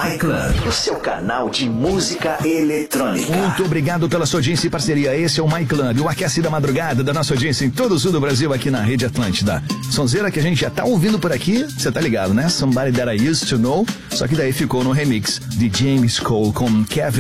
My Club, o seu canal de música eletrônica. Muito obrigado pela sua audiência e parceria. Esse é o My Club, o aquece da madrugada da nossa audiência em todo o sul do Brasil, aqui na Rede Atlântida. Sonzeira que a gente já tá ouvindo por aqui, você tá ligado, né? Somebody That I Used to Know, só que daí ficou no remix de James Cole com Kevin